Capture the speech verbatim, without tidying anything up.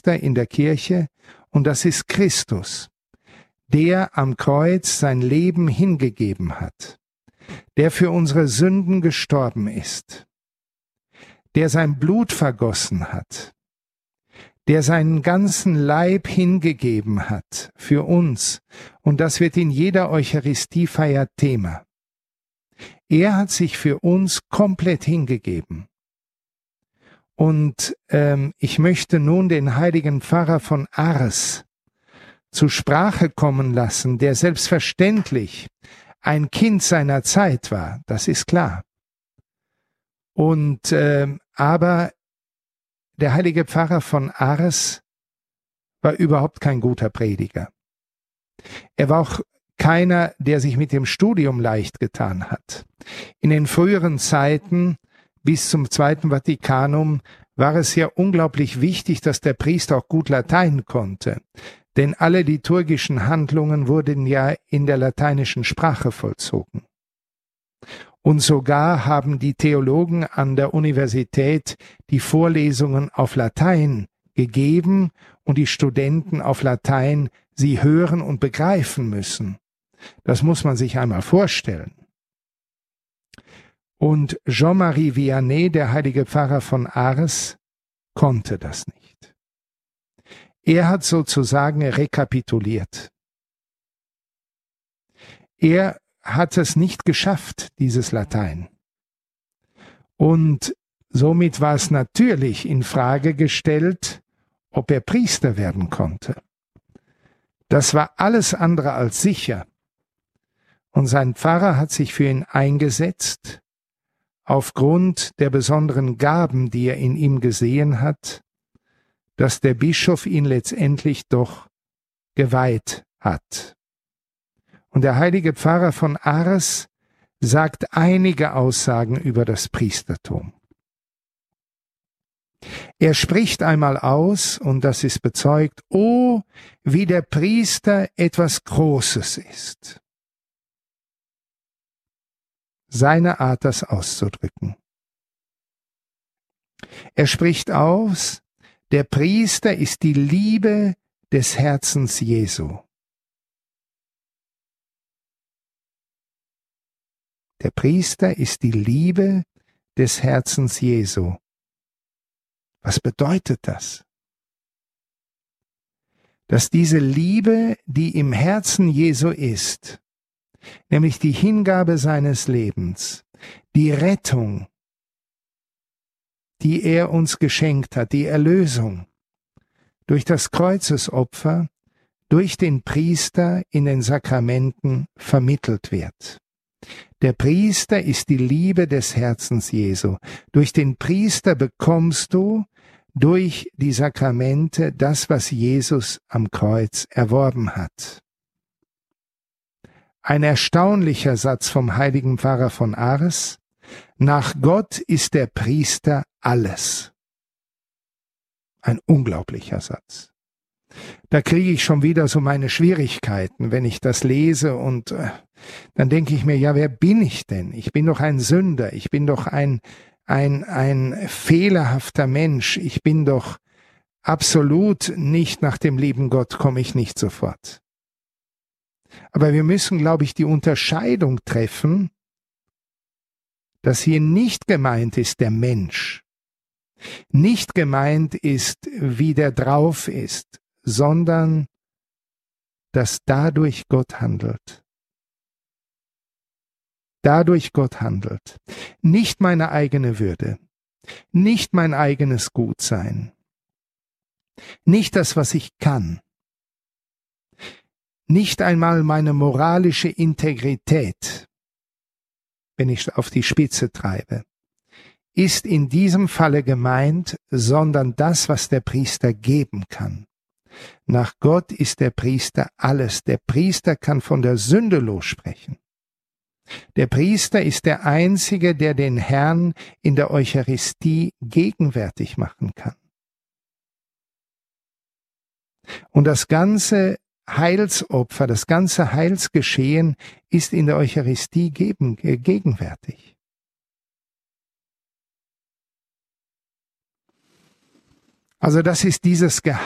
Priester in der Kirche, und das ist Christus, der am Kreuz sein Leben hingegeben hat, der für unsere Sünden gestorben ist, der sein Blut vergossen hat, der seinen ganzen Leib hingegeben hat für uns, und das wird in jeder Eucharistiefeier Thema. Er hat sich für uns komplett hingegeben. Und ähm, ich möchte nun den heiligen Pfarrer von Ars zur Sprache kommen lassen, der selbstverständlich ein Kind seiner Zeit war, das ist klar. Und äh, aber der heilige Pfarrer von Ars war überhaupt kein guter Prediger. Er war auch keiner, der sich mit dem Studium leicht getan hat. In den früheren Zeiten, bis zum Zweiten Vatikanum, war es ja unglaublich wichtig, dass der Priester auch gut Latein konnte. Denn alle liturgischen Handlungen wurden ja in der lateinischen Sprache vollzogen. Und sogar haben die Theologen an der Universität die Vorlesungen auf Latein gegeben und die Studenten auf Latein sie hören und begreifen müssen. Das muss man sich einmal vorstellen. Und Jean-Marie Vianney, der heilige Pfarrer von Ars, konnte das nicht. Er hat sozusagen rekapituliert. Er hat es nicht geschafft, dieses Latein. Und somit war es natürlich in Frage gestellt, ob er Priester werden konnte. Das war alles andere als sicher. Und sein Pfarrer hat sich für ihn eingesetzt, aufgrund der besonderen Gaben, die er in ihm gesehen hat, dass der Bischof ihn letztendlich doch geweiht hat. Und der heilige Pfarrer von Ars sagt einige Aussagen über das Priestertum. Er spricht einmal aus, und das ist bezeugt, oh, wie der Priester etwas Großes ist. Seine Art, das auszudrücken. Er spricht aus, der Priester ist die Liebe des Herzens Jesu. Der Priester ist die Liebe des Herzens Jesu. Was bedeutet das? Dass diese Liebe, die im Herzen Jesu ist, nämlich die Hingabe seines Lebens, die Rettung, die er uns geschenkt hat, die Erlösung, durch das Kreuzesopfer, durch den Priester in den Sakramenten vermittelt wird. Der Priester ist die Liebe des Herzens Jesu. Durch den Priester bekommst du durch die Sakramente das, was Jesus am Kreuz erworben hat. Ein erstaunlicher Satz vom heiligen Pfarrer von Ars: Nach Gott ist der Priester alles. Ein unglaublicher Satz. Da kriege ich schon wieder so meine Schwierigkeiten, wenn ich das lese, und äh, dann denke ich mir, ja, wer bin ich denn? Ich bin doch ein Sünder, ich bin doch ein, ein, ein fehlerhafter Mensch, ich bin doch absolut nicht nach dem lieben Gott, komme ich nicht sofort. Aber wir müssen, glaube ich, die Unterscheidung treffen, dass hier nicht gemeint ist der Mensch, nicht gemeint ist, wie der drauf ist, sondern dass dadurch Gott handelt. Dadurch Gott handelt. Nicht meine eigene Würde, nicht mein eigenes Gutsein, nicht das, was ich kann, nicht einmal meine moralische Integrität, wenn ich auf die Spitze treibe, ist in diesem Falle gemeint, sondern das, was der Priester geben kann. Nach Gott ist der Priester alles. Der Priester kann von der Sünde lossprechen. Der Priester ist der Einzige, der den Herrn in der Eucharistie gegenwärtig machen kann. Und das ganze Heilsopfer, das ganze Heilsgeschehen ist in der Eucharistie gegen, äh, gegenwärtig. Also das ist dieses Geheimnis.